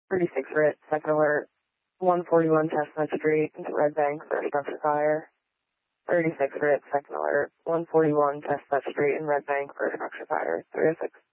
36 Rit, second alert, 141 Chestnut Street into Red Bank for a structure fire. 36 Rit, second alert, 141 Chestnut Street in Red Bank for a structure fire. 306.